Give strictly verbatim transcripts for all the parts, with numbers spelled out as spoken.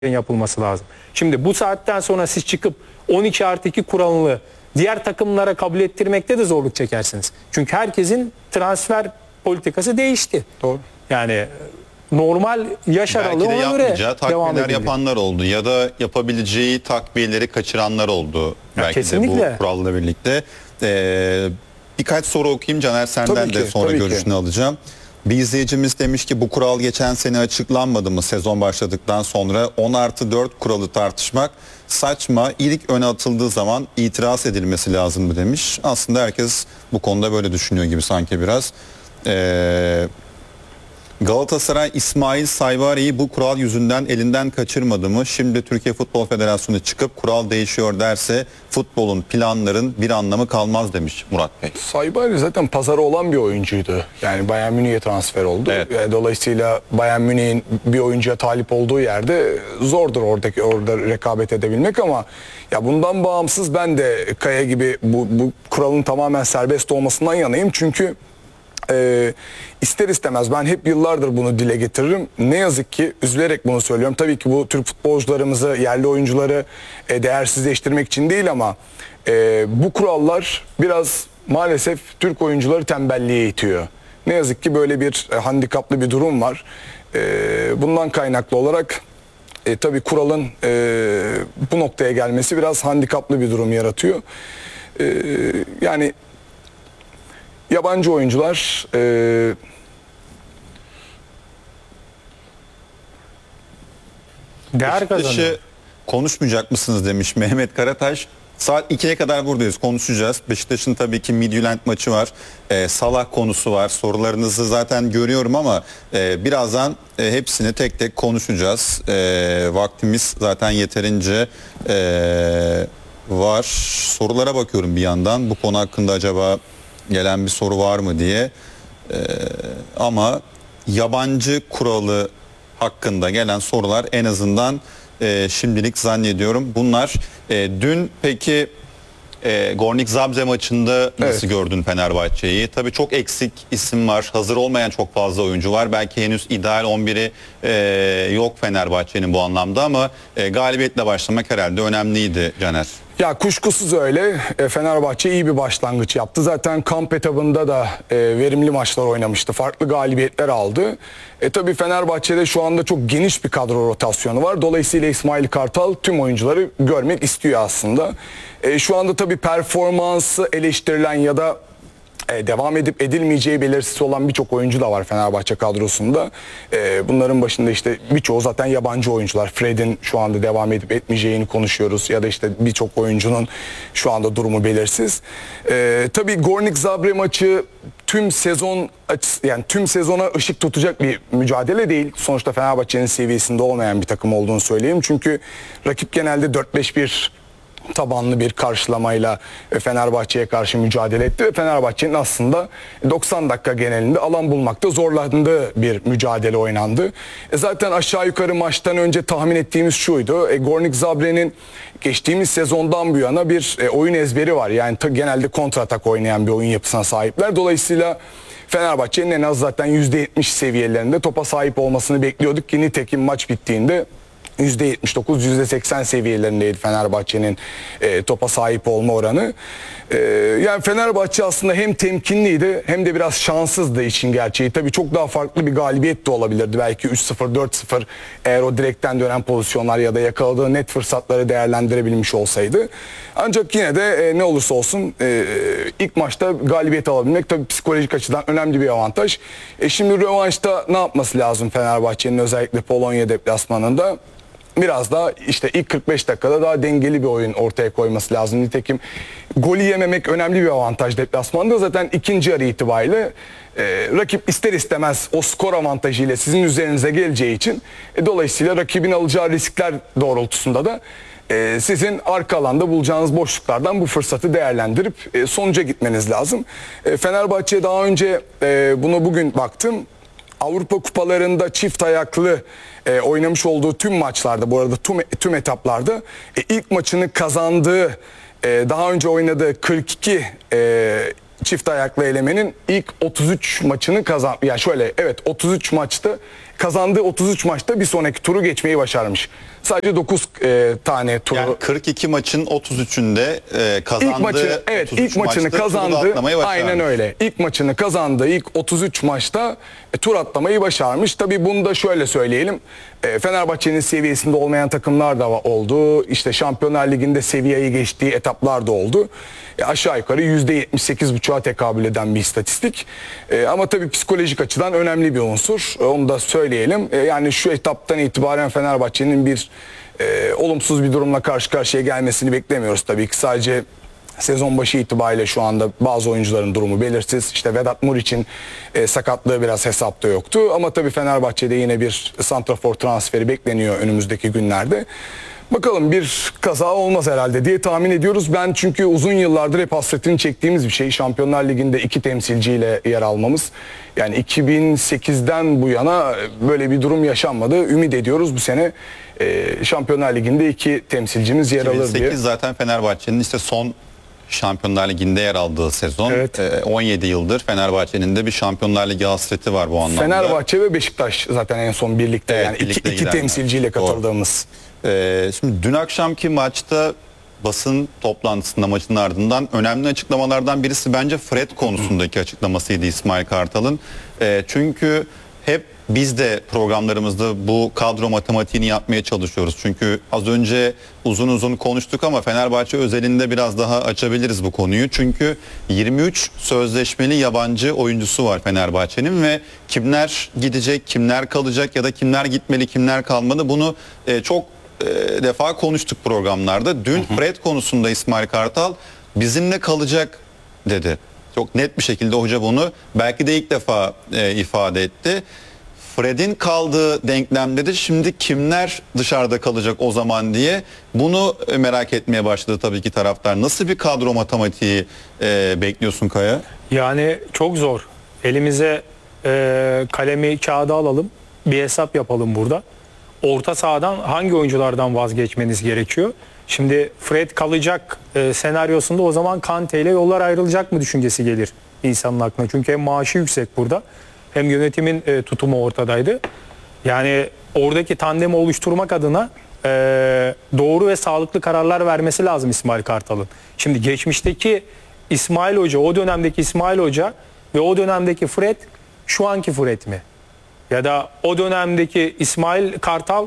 yapılması lazım. Şimdi bu saatten sonra siz çıkıp on iki artı iki kuralını diğer takımlara kabul ettirmekte de zorluk çekersiniz. Çünkü herkesin transfer politikası değişti. Doğru. Yani normal yaş aralığı Belki de ona göre yapmayacağı devam takviyeler edildi. yapanlar oldu ya da yapabileceği takviyeleri kaçıranlar oldu. Ya Belki kesinlikle. de bu kuralla birlikte. Ee, birkaç soru okuyayım Caner, senden Tabii de ki, sonra tabii görüşünü ki. alacağım. Bir izleyicimiz demiş ki bu kural geçen sene açıklanmadı mı sezon başladıktan sonra? on artı dört kuralı tartışmak saçma. İlk öne atıldığı zaman itiraz edilmesi lazım mı demiş. Aslında herkes bu konuda böyle düşünüyor gibi sanki biraz. Eee... Galatasaray İsmail Saybari'yi bu kural yüzünden elinden kaçırmadı mı? Şimdi Türkiye Futbol Federasyonu çıkıp kural değişiyor derse futbolun, planların bir anlamı kalmaz demiş Murat Bey. Saybari zaten pazarı olan bir oyuncuydu. Yani Bayern Münih'e transfer oldu. Evet. Dolayısıyla Bayern Münih'in bir oyuncuya talip olduğu yerde zordur oradaki orada rekabet edebilmek, ama ya bundan bağımsız ben de Kaya gibi bu, bu kuralın tamamen serbest olmasından yanayım. Çünkü Ee, ister istemez ben hep yıllardır bunu dile getiririm. Ne yazık ki üzülerek bunu söylüyorum. Tabii ki bu Türk futbolcularımızı, yerli oyuncuları e, değersizleştirmek için değil, ama e, bu kurallar biraz maalesef Türk oyuncuları tembelliğe itiyor. Ne yazık ki böyle bir e, handikaplı bir durum var. E, bundan kaynaklı olarak e, tabii kuralın e, bu noktaya gelmesi biraz handikaplı bir durum yaratıyor. E, yani yabancı oyuncular e, Değer kazanıyor. Beşiktaş'ı konuşmayacak mısınız demiş Mehmet Karataş. Saat ikiye kadar buradayız, konuşacağız. Beşiktaş'ın tabii ki Midtjylland maçı var. Ee, Salah konusu var. Sorularınızı zaten görüyorum ama e, birazdan e, hepsini tek tek konuşacağız. E, vaktimiz zaten yeterince e, var. Sorulara bakıyorum bir yandan. Bu konu hakkında acaba gelen bir soru var mı diye. Ee, ama yabancı kuralı hakkında gelen sorular en azından e, şimdilik zannediyorum bunlar. E, dün peki e, Gornik Zabrze maçında nasıl Evet. gördün Fenerbahçe'yi? Tabii çok eksik isim var. Hazır olmayan çok fazla oyuncu var. Belki henüz ideal on biri e, yok Fenerbahçe'nin bu anlamda, ama e, galibiyetle başlamak herhalde önemliydi Caner. Ya kuşkusuz öyle. E, Fenerbahçe iyi bir başlangıç yaptı. Zaten kamp etabında da e, verimli maçlar oynamıştı. Farklı galibiyetler aldı. E tabii Fenerbahçe'de şu anda çok geniş bir kadro rotasyonu var. Dolayısıyla İsmail Kartal tüm oyuncuları görmek istiyor aslında. E, şu anda tabii performansı eleştirilen ya da E, devam edip edilmeyeceği belirsiz olan birçok oyuncu da var Fenerbahçe kadrosunda. E, bunların başında işte birçoğu zaten yabancı oyuncular. Fred'in şu anda devam edip etmeyeceğini konuşuyoruz. Ya da işte birçok oyuncunun şu anda durumu belirsiz. E, tabii Gornik Zabrze maçı tüm sezon açısı, yani tüm sezona ışık tutacak bir mücadele değil. Sonuçta Fenerbahçe'nin seviyesinde olmayan bir takım olduğunu söyleyeyim. Çünkü rakip genelde dört beş bir tabanlı bir karşılamayla Fenerbahçe'ye karşı mücadele etti ve Fenerbahçe'nin aslında doksan dakika genelinde alan bulmakta zorlandığı bir mücadele oynandı. E zaten aşağı yukarı maçtan önce tahmin ettiğimiz şuydu. E, Gornik Zabre'nin geçtiğimiz sezondan bu yana bir e, oyun ezberi var. Yani genelde kontratak oynayan bir oyun yapısına sahipler. Dolayısıyla Fenerbahçe'nin en az zaten yüzde yetmiş seviyelerinde topa sahip olmasını bekliyorduk ki nitekim maç bittiğinde yüzde yetmiş dokuz yüzde seksen seviyelerindeydi Fenerbahçe'nin e, topa sahip olma oranı. E, yani Fenerbahçe aslında hem temkinliydi hem de biraz şanssızdı için gerçeği. Tabii çok daha farklı bir galibiyet de olabilirdi. Belki üç sıfır dört sıfır eğer o direkten dönen pozisyonlar ya da yakaladığı net fırsatları değerlendirebilmiş olsaydı. Ancak yine de e, ne olursa olsun e, ilk maçta galibiyet alabilmek tabii psikolojik açıdan önemli bir avantaj. E, şimdi rövanşta ne yapması lazım Fenerbahçe'nin, özellikle Polonya deplasmanında? Biraz daha işte ilk kırk beş dakikada daha dengeli bir oyun ortaya koyması lazım. Nitekim golü yememek önemli bir avantaj deplasmanda. Zaten ikinci yarı itibariyle e, rakip ister istemez o skor avantajıyla sizin üzerinize geleceği için e, dolayısıyla rakibin alacağı riskler doğrultusunda da e, sizin arka alanda bulacağınız boşluklardan bu fırsatı değerlendirip e, sonuca gitmeniz lazım. E, Fenerbahçe daha önce e, buna bugün baktım. Avrupa kupalarında çift ayaklı e, oynamış olduğu tüm maçlarda, bu arada tüm, tüm etaplarda e, ilk maçını kazandığı, e, daha önce oynadığı kırk iki e, çift ayaklı elemenin ilk otuz üç maçını kazan, yani şöyle evet otuz üç maçta kazandığı otuz üç maçta bir sonraki turu geçmeyi başarmış. Sadece dokuz e, tane turu. Yani kırk iki maçın otuz üçünde e, kazandı. İlk maçı, evet, otuz üç ilk maçını maçta turu da kazandı. atlamayı başardı. Aynen öyle. İlk maçını kazandı. İlk otuz üç maçta e, tur atlamayı başarmış. Tabii bunu da şöyle söyleyelim. E, Fenerbahçe'nin seviyesinde olmayan takımlar da oldu. İşte Şampiyonlar Ligi'nde seviyeyi geçtiği etaplar da oldu. E, aşağı yukarı yüzde yetmiş sekiz buçuğa tekabül eden bir istatistik. E, ama tabii psikolojik açıdan önemli bir unsur. E, onu da söyleyelim. E, yani şu etaptan itibaren Fenerbahçe'nin bir e, olumsuz bir durumla karşı karşıya gelmesini beklemiyoruz tabii ki. Sadece sezon başı itibariyle şu anda bazı oyuncuların durumu belirsiz. İşte Vedat Muriç'in e, sakatlığı biraz hesapta yoktu. Ama tabii Fenerbahçe'de yine bir santrafor transferi bekleniyor önümüzdeki günlerde. Bakalım bir kaza olmaz herhalde diye tahmin ediyoruz. Ben çünkü uzun yıllardır hep hasretini çektiğimiz bir şey. Şampiyonlar Ligi'nde iki temsilciyle yer almamız. Yani iki bin sekizden bu yana böyle bir durum yaşanmadı. Ümit ediyoruz bu sene e, Şampiyonlar Ligi'nde iki temsilcimiz yer alır diye. iki bin sekiz zaten Fenerbahçe'nin işte son Şampiyonlar Ligi'nde yer aldığı sezon. Evet. E, on yedi yıldır Fenerbahçe'nin de bir Şampiyonlar Ligi hasreti var bu anlamda. Fenerbahçe ve Beşiktaş zaten en son birlikte, Evet, yani iki, birlikte iki gidenler. temsilciyle Doğru. katıldığımız. Ee, şimdi dün akşamki maçta basın toplantısında maçın ardından önemli açıklamalardan birisi bence Fred konusundaki açıklamasıydı İsmail Kartal'ın. Ee, çünkü hep biz de programlarımızda bu kadro matematiğini yapmaya çalışıyoruz. Çünkü az önce uzun uzun konuştuk ama Fenerbahçe özelinde biraz daha açabiliriz bu konuyu. Çünkü yirmi üç sözleşmeli yabancı oyuncusu var Fenerbahçe'nin ve kimler gidecek, kimler kalacak ya da kimler gitmeli, kimler kalmalı bunu e, çok e, defa konuştuk programlarda. Dün Fred konusunda İsmail Kartal bizimle kalacak dedi. Çok net bir şekilde hoca bunu belki de ilk defa e, ifade etti. Fred'in kaldığı denklemde de şimdi kimler dışarıda kalacak o zaman diye bunu e, merak etmeye başladı tabii ki taraftar. Nasıl bir kadro matematiği e, bekliyorsun Kaya? Yani çok zor. Elimize e, kalemi kağıda alalım. Bir hesap yapalım burada. Orta sahadan hangi oyunculardan vazgeçmeniz gerekiyor? Şimdi Fred kalacak e, senaryosunda o zaman Kante ile yollar ayrılacak mı düşüncesi gelir insanın aklına. Çünkü hem maaşı yüksek burada hem yönetimin e, tutumu ortadaydı. Yani oradaki tandemi oluşturmak adına e, doğru ve sağlıklı kararlar vermesi lazım İsmail Kartal'ın. Şimdi geçmişteki İsmail Hoca, o dönemdeki İsmail Hoca ve o dönemdeki Fred şu anki Fred mi? Ya da o dönemdeki İsmail Kartal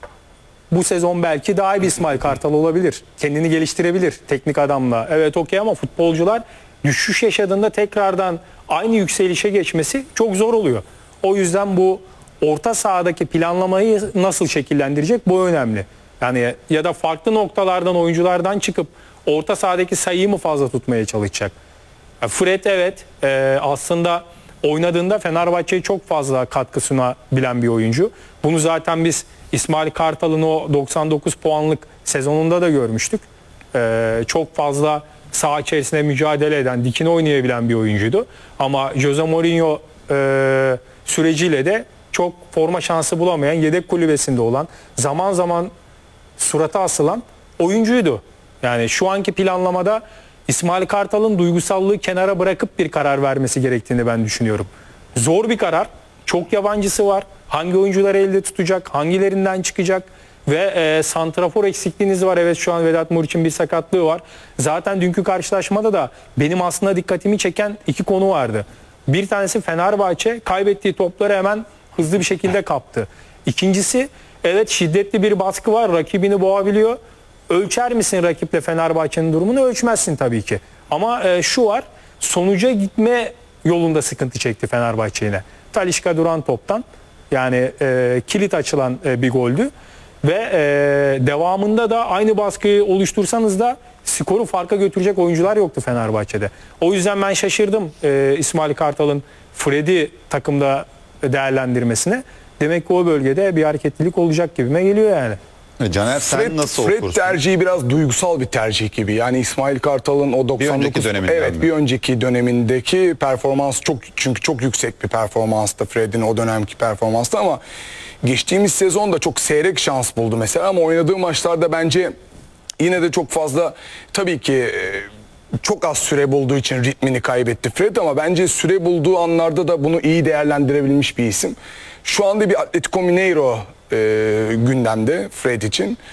bu sezon belki daha iyi bir İsmail Kartal olabilir. Kendini geliştirebilir teknik adamla. Evet okey ama futbolcular düşüş yaşadığında tekrardan aynı yükselişe geçmesi çok zor oluyor. O yüzden bu orta sahadaki planlamayı nasıl şekillendirecek bu önemli. Yani ya da farklı noktalardan oyunculardan çıkıp orta sahadaki sayıyı mı fazla tutmaya çalışacak? Fred evet e, aslında oynadığında Fenerbahçe'ye çok fazla katkı sunabilen bir oyuncu. Bunu zaten biz İsmail Kartal'ın o doksan dokuz puanlık sezonunda da görmüştük. Ee, çok fazla saha içerisinde mücadele eden, dikine oynayabilen bir oyuncuydu. Ama Jose Mourinho e, süreciyle de çok forma şansı bulamayan, yedek kulübesinde olan, zaman zaman surata asılan oyuncuydu. Yani şu anki planlamada İsmail Kartal'ın duygusallığı kenara bırakıp bir karar vermesi gerektiğini ben düşünüyorum. Zor bir karar. Çok yabancısı var. Hangi oyuncuları elde tutacak? Hangilerinden çıkacak? Ve e, santrafor eksikliğiniz var. Evet şu an Vedat Muriç'in bir sakatlığı var. Zaten dünkü karşılaşmada da benim aslında dikkatimi çeken iki konu vardı. Bir tanesi Fenerbahçe kaybettiği topları hemen hızlı bir şekilde kaptı. İkincisi evet şiddetli bir baskı var. Rakibini boğabiliyor. Ölçer misin rakiple Fenerbahçe'nin durumunu? Ölçmezsin tabii ki. Ama e, şu var, sonuca gitme yolunda sıkıntı çekti Fenerbahçe yine. Talisca duran toptan yani e, kilit açılan e, bir goldü. Ve e, devamında da aynı baskıyı oluştursanız da skoru farka götürecek oyuncular yoktu Fenerbahçe'de. O yüzden ben şaşırdım e, İsmail Kartal'ın Fred'i takımda değerlendirmesine. Demek ki o bölgede bir hareketlilik olacak gibime geliyor yani. Caner sen Fred, nasıl Fred okursun? tercihi biraz duygusal bir tercih gibi. Yani İsmail Kartal'ın o doksan dokuz önceki döneminden evet mi? bir önceki dönemindeki performans çok çünkü çok yüksek bir performanstı Fred'in o dönemki performanstı ama geçtiğimiz sezonda çok seyrek şans buldu mesela ama oynadığı maçlarda bence yine de çok fazla tabii ki e, çok az süre bulduğu için ritmini kaybetti Fred ama bence süre bulduğu anlarda da bunu iyi değerlendirebilmiş bir isim. Şu anda bir Atletico Mineiro e, gündemde Fred için.